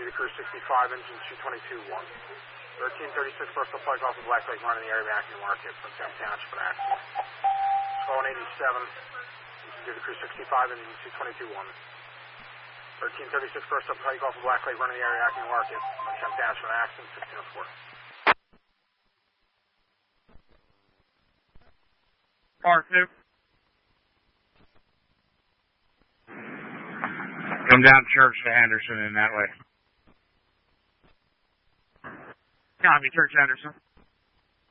Due to Crew 65, engine 222-1. 1336 Bristol flight off of Black Lake Run in the area back in the market from Sam Township and accident. Phone 87, due to Crew 65, engine 222-1. 1336 Bristol flight off of Black Lake Run in the area back in the market from Sam Township and accident, 1604. R2. Come down Church to Henderson in that way. Copy, Church Henderson.